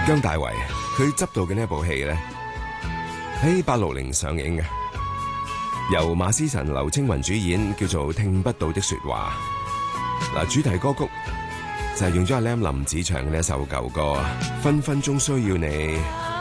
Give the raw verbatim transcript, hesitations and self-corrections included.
姜大衛佢執導嘅呢一部戲咧，喺八六年上映嘅，由馬思純、劉青雲主演，叫做《聽不到的說話》。嗱，主題歌曲就係用咗阿 Lam 林子祥嘅呢一首舊歌《分分鐘需要你》。